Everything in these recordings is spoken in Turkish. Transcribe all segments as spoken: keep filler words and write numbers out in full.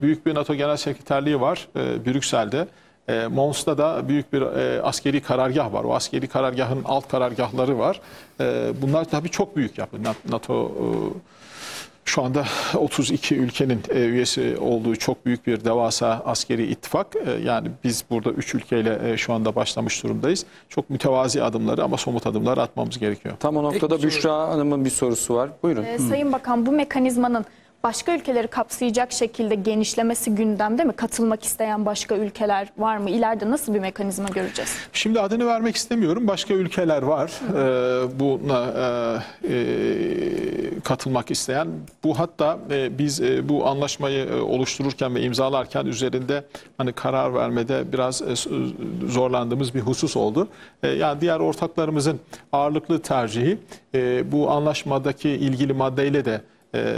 büyük bir NATO Genel Sekreterliği var e, Brüksel'de. E, Mons'ta da büyük bir e, askeri karargah var. O askeri karargahın alt karargahları var. E, bunlar tabii çok büyük yapı. NATO e, şu anda otuz iki ülkenin e, üyesi olduğu çok büyük bir devasa askeri ittifak. E, yani biz burada üç ülkeyle e, şu anda başlamış durumdayız. Çok mütevazi adımları ama somut adımları atmamız gerekiyor. Tam o noktada Büşra Hanım'ın bir sorusu var. Buyurun. Ee, Sayın Bakan, bu mekanizmanın başka ülkeleri kapsayacak şekilde genişlemesi gündemde mi? Katılmak isteyen başka ülkeler var mı? İleride nasıl bir mekanizma göreceğiz? Şimdi adını vermek istemiyorum. Başka ülkeler var e, buna e, e, katılmak isteyen. Bu hatta e, biz e, bu anlaşmayı e, oluştururken ve imzalarken üzerinde hani karar vermede biraz e, zorlandığımız bir husus oldu. E, yani diğer ortaklarımızın ağırlıklı tercihi e, bu anlaşmadaki ilgili maddeyle de e,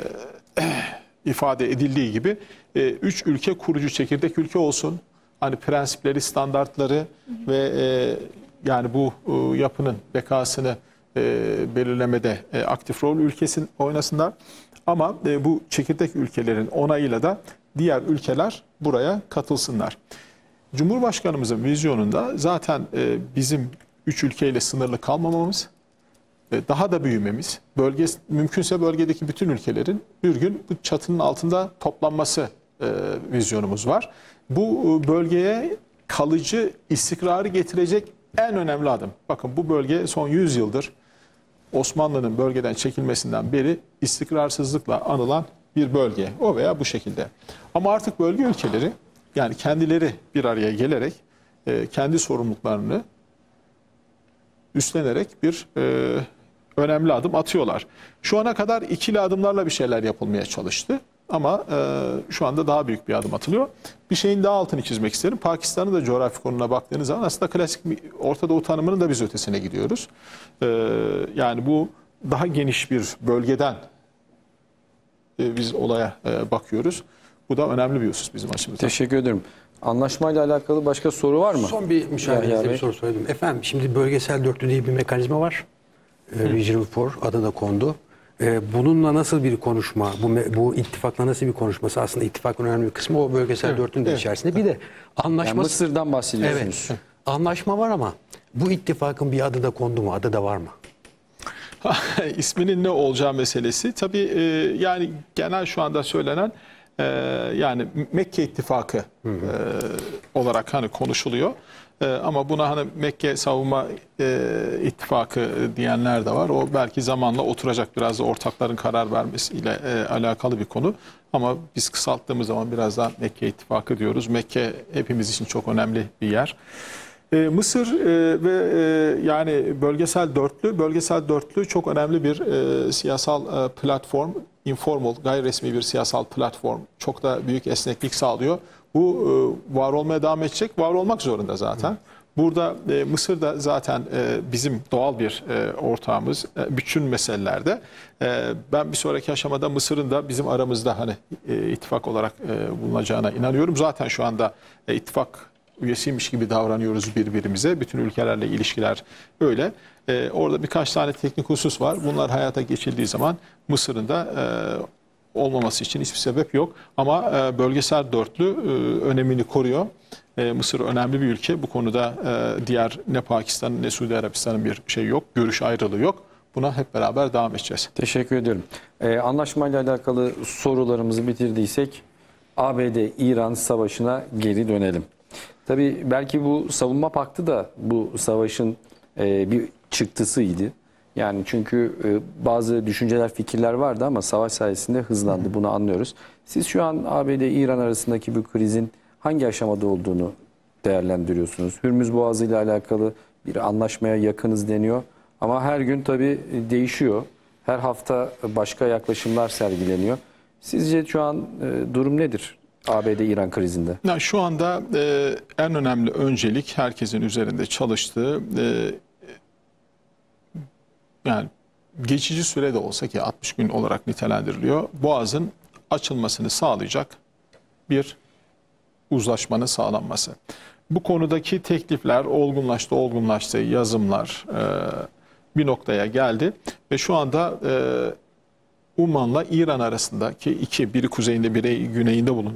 ifade edildiği gibi e, üç ülke kurucu çekirdek ülke olsun. Hani prensipleri, standartları hı hı. ve e, yani bu e, yapının bekasını e, belirlemede e, aktif rol ülkesin oynasınlar. Ama e, bu çekirdek ülkelerin onayıyla da diğer ülkeler buraya katılsınlar. Cumhurbaşkanımızın vizyonunda zaten e, bizim üç ülkeyle sınırlı kalmamamız, daha da büyümemiz, bölge, mümkünse bölgedeki bütün ülkelerin bir gün bu çatının altında toplanması e, vizyonumuz var. Bu bölgeye kalıcı istikrarı getirecek en önemli adım. Bakın bu bölge son yüz yıldır Osmanlı'nın bölgeden çekilmesinden beri istikrarsızlıkla anılan bir bölge. O veya bu şekilde. Ama artık bölge ülkeleri yani kendileri bir araya gelerek e, kendi sorumluluklarını üstlenerek bir e, önemli adım atıyorlar. Şu ana kadar ikili adımlarla bir şeyler yapılmaya çalıştı. Ama e, şu anda daha büyük bir adım atılıyor. Bir şeyin daha altını çizmek isterim. Pakistan'ın da coğrafi konumuna baktığınız zaman aslında klasik Orta Doğu tanımının da biz ötesine gidiyoruz. E, yani bu daha geniş bir bölgeden e, biz olaya e, bakıyoruz. Bu da önemli bir husus bizim açımızdan. Teşekkür ederim. Anlaşmayla alakalı başka soru var mı? Son bir müsaadenizle bir soru söyledim. Efendim şimdi bölgesel dörtlü diye bir mekanizma var. E, Regional Four adı da kondu. E, bununla nasıl bir konuşma, bu, bu ittifakla nasıl bir konuşması, aslında ittifakın önemli bir kısmı o bölgesel evet, dörtlünün evet, içerisinde. Bir de anlaşma... Yani Mısır'dan bahsediyorsunuz. Evet, anlaşma var ama bu ittifakın bir adı da kondu mu, adı da var mı? İsminin ne olacağı meselesi. Tabii e, yani genel şu anda söylenen e, yani Mekke ittifakı hı hı. E, olarak hani konuşuluyor. E, ama buna hani Mekke savunma e, ittifakı diyenler de var. O belki zamanla oturacak, biraz da ortakların karar vermesiyle e, alakalı bir konu. Ama biz kısalttığımız zaman biraz daha Mekke ittifakı diyoruz. Mekke hepimiz için çok önemli bir yer. Ee, Mısır e, ve e, yani bölgesel dörtlü, bölgesel dörtlü çok önemli bir e, siyasal e, platform, informal, gayri resmi bir siyasal platform. Çok da büyük esneklik sağlıyor. Bu e, var olmaya devam edecek, var olmak zorunda zaten. Burada e, Mısır da zaten e, bizim doğal bir e, ortağımız e, bütün meselelerde. E, ben bir sonraki aşamada Mısır'ın da bizim aramızda hani e, ittifak olarak e, bulunacağına inanıyorum. Zaten şu anda e, ittifak üyesiymiş gibi davranıyoruz birbirimize. Bütün ülkelerle ilişkiler öyle. Ee, orada birkaç tane teknik husus var. Bunlar hayata geçildiği zaman Mısır'ın da e, olmaması için hiçbir sebep yok. Ama e, bölgesel dörtlü e, önemini koruyor. E, Mısır önemli bir ülke. Bu konuda e, diğer ne Pakistan'ın ne Suudi Arabistan'ın bir şey yok. Görüş ayrılığı yok. Buna hep beraber devam edeceğiz. Teşekkür ederim. Ee, anlaşmayla alakalı sorularımızı bitirdiysek A B D-İran savaşına geri dönelim. Tabii belki bu savunma paktı da bu savaşın e, bir çıktısıydı. Yani çünkü e, bazı düşünceler, fikirler vardı ama savaş sayesinde hızlandı. Bunu anlıyoruz. Siz şu an A B D-İran arasındaki bu krizin hangi aşamada olduğunu değerlendiriyorsunuz? Hürmüz Boğazı ile alakalı bir anlaşmaya yakınız deniyor. Ama her gün tabii değişiyor. Her hafta başka yaklaşımlar sergileniyor. Sizce şu an e, durum nedir A B D-İran krizinde? Yani şu anda e, en önemli öncelik herkesin üzerinde çalıştığı e, yani geçici süre de olsa ki altmış gün olarak nitelendiriliyor. Boğazın açılmasını sağlayacak bir uzlaşmanın sağlanması. Bu konudaki teklifler olgunlaştı, olgunlaştı, yazımlar e, bir noktaya geldi ve şu anda e, Umman'la İran arasındaki iki, biri kuzeyinde biri güneyinde bulunuyor.